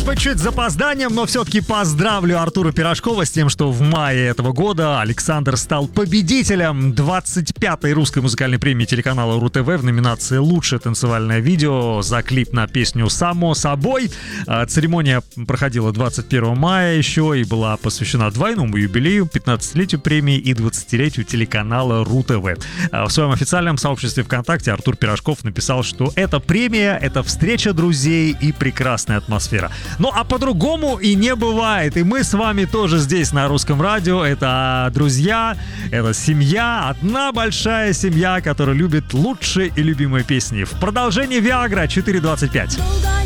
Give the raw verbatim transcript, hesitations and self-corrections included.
Может быть, чуть с запозданием, но все-таки поздравлю Артура Пирожкова с тем, что в мае этого года Александр стал победителем двадцать пятой русской музыкальной премии телеканала РУ-ТВ в номинации «Лучшее танцевальное видео» за клип на песню «Само собой». Церемония проходила двадцать первого мая еще и была посвящена двойному юбилею, пятнадцатилетию премии и двадцатилетию телеканала РУ-ТВ. В своем официальном сообществе ВКонтакте Артур Пирожков написал, что эта премия — это встреча друзей и прекрасная атмосфера. Ну а по-другому и не бывает. И мы с вами тоже здесь на Русском радио. Это друзья, это семья, одна большая семья, которая любит лучшие и любимые песни. В продолжении Viagra четыре двадцать пять.